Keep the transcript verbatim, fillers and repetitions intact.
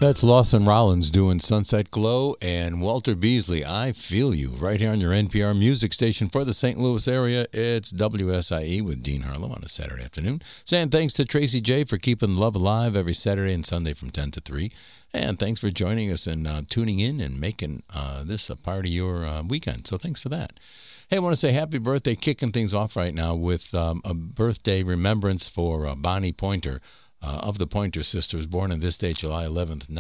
That's Lawson Rollins doing Sunset Glow, and Walter Beasley, I Feel You, right here on your N P R music station for the Saint Louis area. It's W S I E with Dean Harlow on a Saturday afternoon. Saying thanks to Tracy J for keeping love alive every Saturday and Sunday from ten to three. And thanks for joining us and uh, tuning in and making uh, this a part of your uh, weekend. So thanks for that. Hey, I want to say happy birthday, kicking things off right now with um, a birthday remembrance for uh, Bonnie Pointer uh, of the Pointer Sisters, born on this day, July eleventh,